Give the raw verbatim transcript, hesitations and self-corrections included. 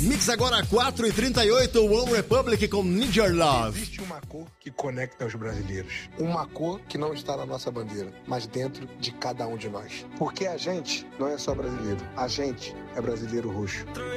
Mix agora quatro e trinta e oito, One Republic com Need Your Love. Existe uma cor que conecta os brasileiros. Uma cor que não está na nossa bandeira, mas dentro de cada um de nós. Porque a gente não é só brasileiro. A gente é brasileiro roxo.